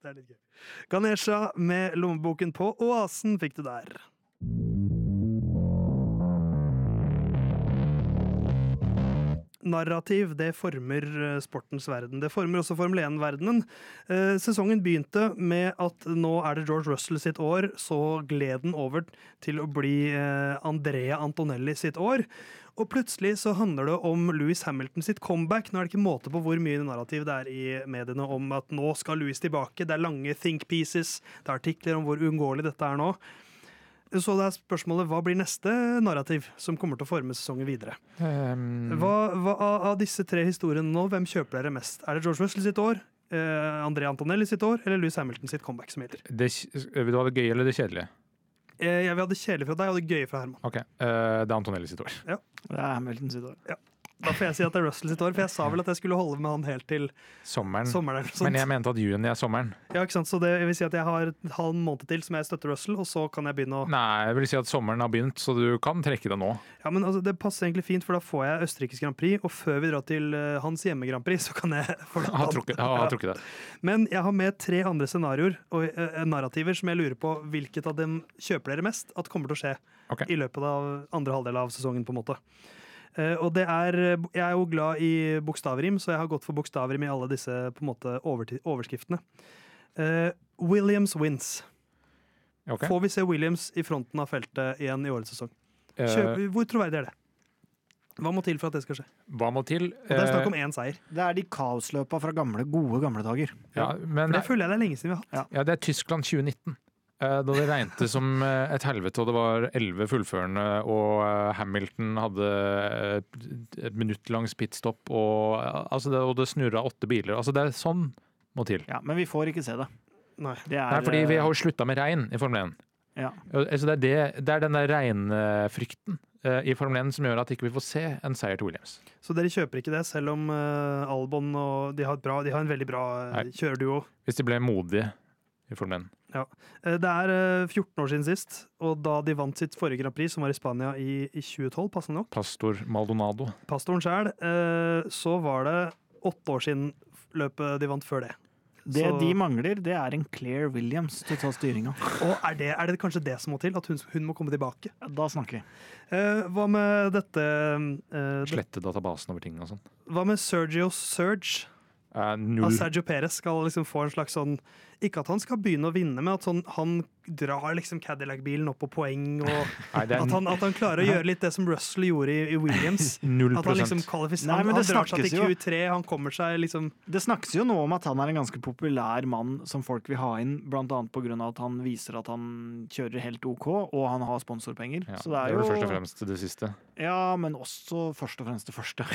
Det litt gøy. Ganesha med lommeboken på Oasen fikk du der. Narrativ, det former sportens verden. Det former også Formel 1-verdenen. Sesongen begynte med at nå det George Russell sitt år, så gled den over til å bli Andrea Antonelli sitt år. Og plutselig så handler det om Lewis Hamilton sitt comeback. Nå det ikke måte på hvor mye narrativ det i mediene om at nå skal Lewis tilbake. Det lange think pieces, det artikler om hvor uunngåelig dette nå. Så det spørsmålet, hva blir neste narrativ som kommer til å forme sesongen videre? Av disse tre historiene nå, hvem kjøper dere mest? Det George Russell sitt år, Andrea Antonelli sitt år, eller Lewis Hamilton sitt comeback som gjelder? Vil du ha det gøy eller det kjedelige? Jeg vil ha det kjedelige fra deg, og det gøye fra Herman. Ok, det Antonelli sitt år. Ja. Det Hamilton sitt år. Ja. Da får jeg si at det Russell sitt år, for jeg sa vel at jeg skulle holde med han helt til sommeren. Men jeg mente at juni sommeren. Ja, ikke sant? Så det vil si at jeg har en halv måned til som jeg støtter Russell, og så kan jeg begynne å... Nei, jeg vil si at sommeren har begynt, så du kan trekke det nå. Ja, men altså, det passer egentlig fint, for da får jeg Østerrikes Grand Prix, og før vi drar til hans hjemme Grand Prix, så kan jeg ha trukket det. Men jeg har med 3 andre scenarioer og narrativer som jeg lurer på hvilket av dem kjøper dere mest at kommer til å skje i løpet av andre halvdel av sesongen på en måte. Og det jeg jo glad i bokstavrim, så jeg har gått for bokstavrim i alle disse på en måte overskriftene. Williams wins. Får vi se Williams i fronten av feltet igjen i årets sesong? Hvor troverdig det? Hva må til for at det skal skje? Hva må til? Det snakk om 1 seier. Det de kaosløpa fra gode dager. Ja, men det føler jeg det lenge siden vi har hatt. Ja, det Tyskland 2019. Da det regnet som et helvete, og det var 11 fullførende, og Hamilton hadde et minutt langs pitstop, og det snurret 8 biler. Altså, det sånn må til. Ja, men vi får ikke se det. Nei, fordi vi har jo sluttet med regn i Formel 1. Ja. Altså, det den der regnfrykten i Formel 1 som gjør at ikke vi får se en seier til Williams. Så dere kjøper ikke det, selv om Albon og de har en veldig bra kjøreduo? Hvis de ble modige i Formel 1. Ja. Det 14 år siden sist, og da de vant sitt forrige Grand Prix, som var i Spania i 2012, passende nok. Pastor Maldonado. Pastoren selv. Så var det 8 år siden løpet de vant før det. Det de mangler, det en Claire Williams til å ta styringa. Og det kanskje det som må til? At hun må komme tilbake? Ja, da snakker vi. Hva med dette slette databasen over ting og sånn. Hva med Sergio's Surge? Sergio Perez skal liksom få en slags sånn, ikke at han skal begynne å vinne, men at han drar liksom Cadillac-bilen opp på poeng, og at han klarer å gjøre litt det som Russell gjorde i Williams. 0%. At han liksom kvalifiserer, han drar seg til Q3, han kommer seg liksom... Det snakkes jo nå om at han en ganske populær mann som folk vil ha inn, blant annet på grunn av at han viser at han kjører helt OK, og han har sponsorpenger. Ja, så det jo først og fremst det siste. Ja, men også først og fremst det første.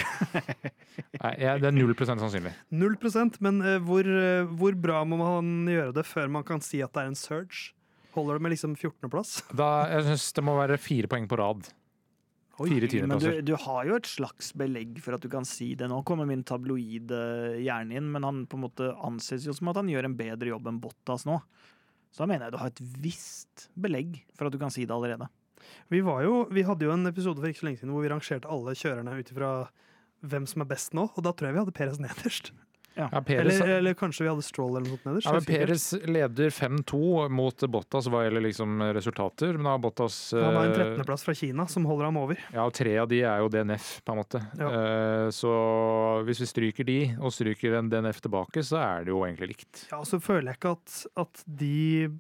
Nei, det 0% sannsynlig. 0%, men hvor bra må man gjøre det før man kan si at det en surge? Holder det med liksom 14. plass? Jeg synes det må være 4 poeng på rad. 4 tiendeplasser. Men du har jo et slags belegg for at du kan si det. Nå kommer min tabloid hjerne inn, men han på en måte anses jo som at han gjør en bedre jobb enn Bottas nå. Så da mener jeg du har et visst belegg for at du kan si det allerede. Vi hadde jo en episode for ikke så lenge siden hvor vi rangerte alle kjørerne ut ifra hvem som best nå, og da tror jeg vi hadde Perez nederst. Ja. Ja, Perez, eller kanskje vi hadde Stroll eller noe nederst. Ja, Perez leder 5-2 mot Bottas hva gjelder liksom resultater, men da har Bottas han har en 13. plass fra Kina som holder ham over. Ja, og 3 av de jo DNF på en måte. Ja. Så hvis vi stryker de og stryker en DNF tilbake, så det jo egentlig likt. Ja, så føler jeg ikke at de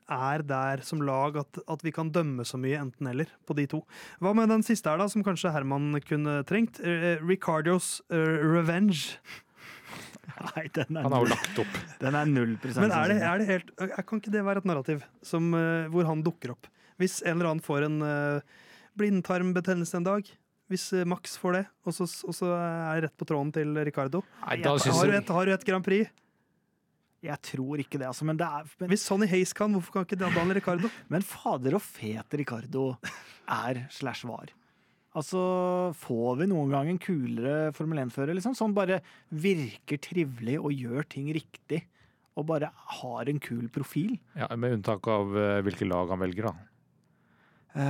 der som lag at vi kan dømme så mye enten eller på de to. Hva med den siste her da, som kanskje Herman kunne trengt? Ricardos Revenge. Nei, han har jo lagt opp. Den 0%. Men det helt, kan ikke det være et narrativ hvor han dukker opp? Hvis en eller annen får en blindtarmbetennelse en dag, hvis Max får det, og så det rett på tråden til Ricardo. Nei, har du et Grand Prix? Jeg tror ikke det, altså, men hvis Sonny Hayes kan, hvorfor kan ikke Daniel Ricardo? Men fader og fet Ricardo /var. Altså, får vi noen gang en kulere Formel 1-fører, liksom, som bare virker trivelig og gjør ting riktig, og bare har en kul profil? Ja, med unntak av hvilke lag han velger, da.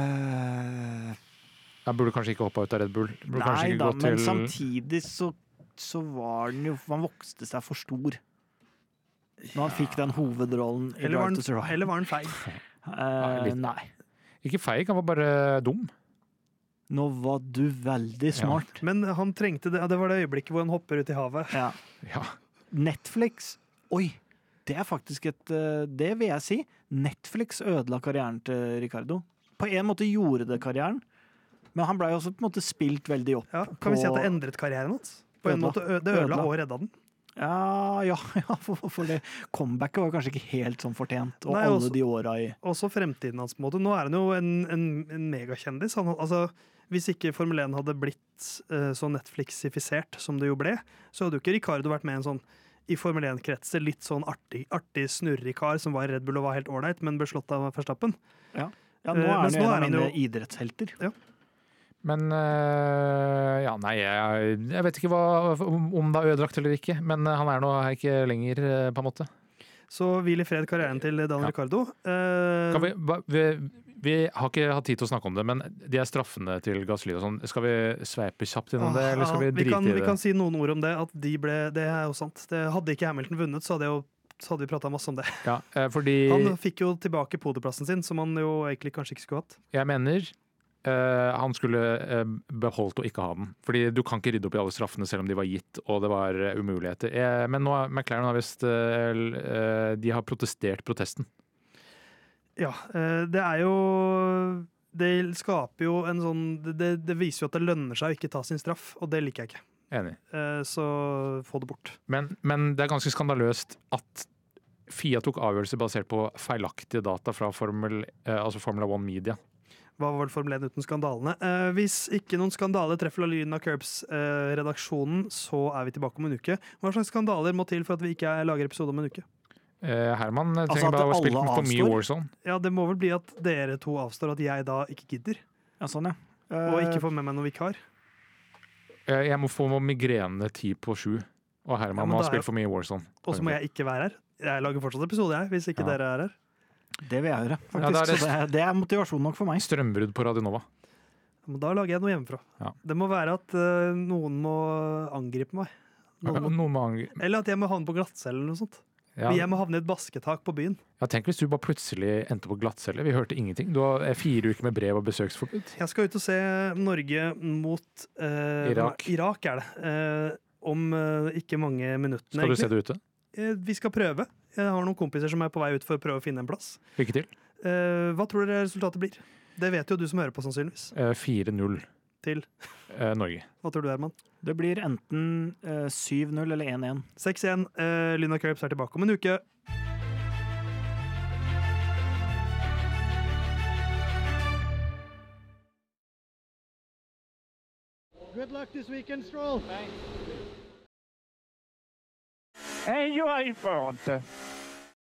Jeg burde kanskje ikke hoppe ut av Red Bull. Nei da, men samtidig så var den jo, han vokste seg for stor. når han fikk den hovedrollen i Drive to Survive. Eller var han feig? Nei. Ikke feig, han var bare dum. Nå var du veldig smart. Men han trengte det. Det var det øyeblikket hvor han hopper ut i havet. Ja. Ja. Netflix, oi, det er faktisk det vil jeg si. Netflix ødela karrieren til Ricardo. På en måte gjorde det karrieren, men han ble jo også på en måte spilt veldig opp. Ja, kan vi si at det endret karrieren hans? På en måte, det ødela og redda den. Ja, for det comebacket var kanskje ikke helt sånn fortjent, og Nei, alle også, de åra i også fremtiden hans på en måte. Nå er han jo en megakjendis. Altså, hvis ikke Formel 1 hadde blitt så Netflixifisert som det jo ble, så hadde jo ikke Ricardo vært med en sånn i Formel 1-kretser litt sånn artig snurrig kar som var i Red Bull og var helt ålreit, men ble slått av Verstappen. Ja, nå er han jo en av mine idrettshelter. Ja. Men nei, jeg vet ikke om det er ødelagt eller ikke, men han er nå ikke lenger, på en måte. Så hvil i fred karrieren til Daniel Ricciardo. Vi har ikke hatt tid til å snakke om det, men de er straffene til Gasly og sånn. Skal vi sveipe kjapt innom det, eller skal vi drite i det? Vi kan si noen ord om det, at det er jo sant. Hadde ikke Hamilton vunnet, så hadde vi pratet masse om det. Ja, fordi han fikk jo tilbake podieplassen sin, som han jo egentlig kanskje ikke skulle hatt. Jeg mener han skulle beholdt å ikke ha den. Fordi du kan ikke rydde opp i alle straffene selv om de var gitt, og det var umuligheter. Men nå McLaren har visst de har protestert protesten. Ja, det er jo det skaper jo en sånn det viser jo at det lønner seg å ikke ta sin straff, og det liker jeg ikke. Enig. Så få det bort. Men det er ganske skandaløst at FIA tok avgjørelser basert på feilaktige data fra Formula One Media. Hva var Formel 1 uten skandalene? Hvis ikke noen skandaler treffer Lina Curbs-redaksjonen, så er vi tilbake om en uke. Hva slags skandaler må til for at vi ikke lager episode om en uke? Herman trenger bare å spille for mye Warzone. Ja, det må vel bli at dere to avstår, at jeg da ikke gidder. Ja, sånn, ja. Og ikke får med meg noe vikar. Jeg må få migrene 10 på 7, og Herman må ha spilt for mye Warzone. Og så må jeg ikke være her. Jeg lager fortsatt episode, hvis ikke dere er her. Det vil jeg gjøre, faktisk. Så det er motivasjon nok for meg. Strømbrudd på Radio Nova. Men da lager jeg noe hjemmefra. Ja. Det må være at noen må angripe meg. Eller at jeg må havne på glattcelle eller noe sånt. Ja. Jeg må havne i et basketak på byen. Ja, tenk hvis du bare plutselig endte på glattcelle. Vi hørte ingenting. Du har 4 uker med brev og besøksforbud. Jeg skal ut og se Norge mot Irak er det. Om ikke mange minuttene. Skal du se det ute? Vi skal prøve. Jeg har noen kompiser som er på vei ut for å prøve å finne en plass. Lykke til. Hva tror dere resultatet blir? Det vet jo du som hører på, sannsynligvis. 4-0 til Norge. Hva tror du, Herman? Det blir enten 7-0 eller 1-1. 6-1. Lina Curbs er tilbake om en uke. Good luck this weekend, Stroll. Enjoy il ponte.